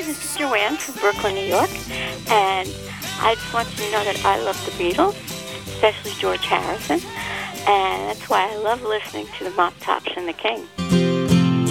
this is Joanne from Brooklyn, New York, and I just want you to know that I love the Beatles, especially George Harrison, and that's why I love listening to the Mop Tops and the King.